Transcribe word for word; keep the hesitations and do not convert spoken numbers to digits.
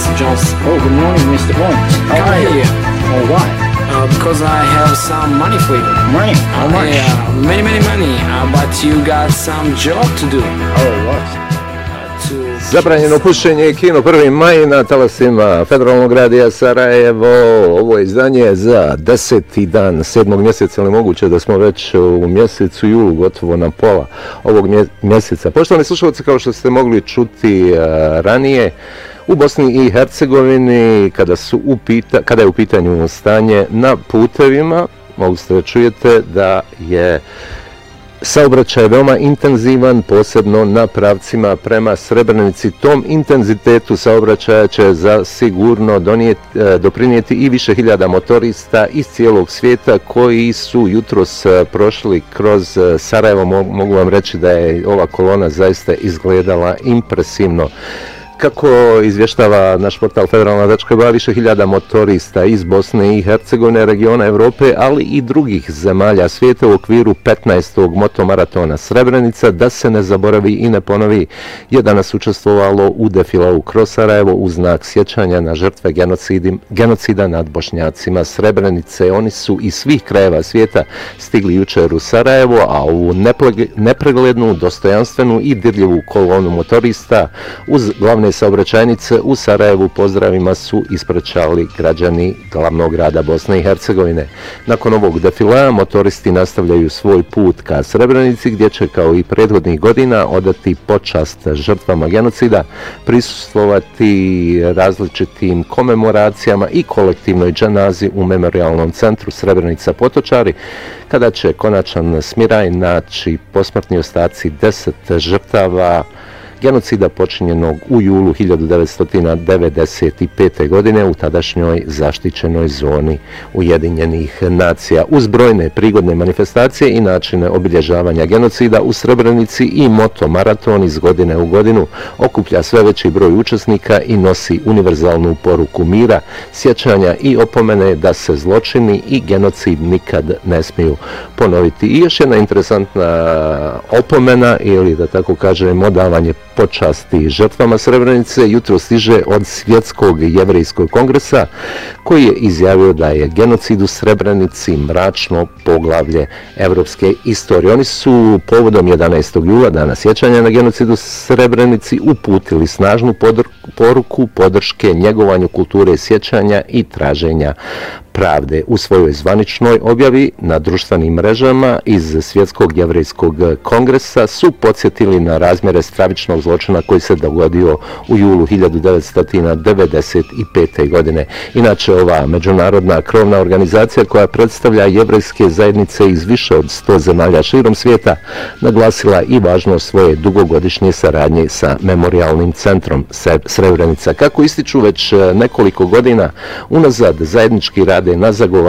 Mister Johnson. Oh, good morning, Mister Owens. How Come are you? here. Oh, why? Uh, because I have some money for you. Money? How Uh, much? yeah, many, many money. Uh, but you got some job to do. Oh, what? Uh, to Zabranjeno pušenje i kino prvi maj na talasima Federalnog radija Sarajevo. Ovo je izdanje za deseti dan sedmog mjeseca, ali moguće da smo već u mjesecu julu, gotovo na pola ovog mje- mjeseca. Poštovani slušalci, kao što ste mogli čuti uh, ranije, u Bosni i Hercegovini, kada, su u pita, kada je u pitanju stanje na putevima, mogu ste da čujete da je saobraćaj veoma intenzivan, posebno na pravcima prema Srebrenici. Tom intenzitetu saobraćaja će zasigurno donijeti, doprinijeti i više hiljada motorista iz cijelog svijeta koji su jutros prošli kroz Sarajevo. Mogu vam reći da je ova kolona zaista izgledala impresivno. Kako izvještava naš portal Federalna točka be a, više hiljada motorista iz Bosne i Hercegovine, regiona Europe, ali i drugih zemalja svijeta u okviru petnaestog motomaratona Srebrenica, da se ne zaboravi i ne ponovi, je danas učestvovalo u defilau kroz Sarajevo u znak sjećanja na žrtve genocida nad Bošnjacima Srebrenice. Oni su iz svih krajeva svijeta stigli jučer u Sarajevo, a ovu nepreglednu, dostojanstvenu i dirljivu kolonu motorista uz glavne saobraćajnice u Sarajevu pozdravima su ispraćali građani glavnog grada Bosne i Hercegovine. Nakon ovog defilea motoristi nastavljaju svoj put ka Srebrenici, gdje će kao i prethodnih godina odati počast žrtvama genocida, prisustvovati različitim komemoracijama i kolektivnoj dženazi u memorijalnom centru Srebrenica Potočari, kada će konačan smiraj naći posmrtni ostaci deset žrtava genocida počinjenog u julu hiljadu devetsto devedeset pete. godine u tadašnjoj zaštićenoj zoni Ujedinjenih nacija. Uz brojne prigodne manifestacije i načine obilježavanja genocida u Srebrenici i motomaraton iz godine u godinu okuplja sve veći broj učesnika i nosi univerzalnu poruku mira, sjećanja i opomene da se zločini i genocid nikad ne smiju ponoviti. I još jedna interesantna opomena, ili da tako kažem odavanje počasti žrtvama Srebrenice, jutro stiže od Svjetskog jevrejskog kongresa, koji je izjavio da je genocid u Srebrenici mračno poglavlje evropske istorije. Oni su povodom jedanaestog jula, dana sjećanja na genocid u Srebrenici, uputili snažnu podr- poruku podrške njegovanju kulture sjećanja i traženja pravde. U svojoj zvaničnoj objavi na društvenim mrežama iz Svjetskog jevrejskog kongresa su podsjetili na razmjere stravičnog zločina koji se dogodio u julu hiljadu devetsto devedeset pete. godine. Inače, ova međunarodna krovna organizacija koja predstavlja jevrejske zajednice iz više od sto zemalja širom svijeta naglasila i važnost svoje dugogodišnje saradnje sa memorijalnim centrom Srebrenica. Kako ističu već nekoliko godina unazad, zajednički rade na zagovaranju